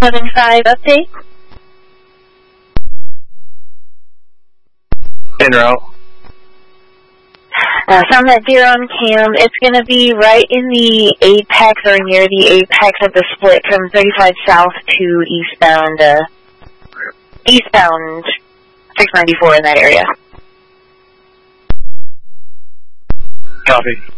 75 update. En route. Found that deer on cam. It's going to be right in the apex or near the apex of the split from 35 south to eastbound 694 in that area. Copy.